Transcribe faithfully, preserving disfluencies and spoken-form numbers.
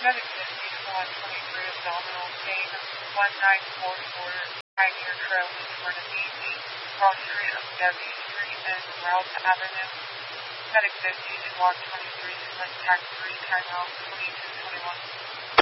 Medic fifty to one twenty-three abdominal pain, one nine four four, Pioneer Trail in front of E Z, cross street of Debbie Street and Route Avenue. Medic fifty to one twenty-three, select tax three, time out twenty-two twenty-one.